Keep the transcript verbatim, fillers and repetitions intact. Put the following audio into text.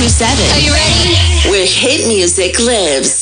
two seven. Are you ready? Where hit music lives.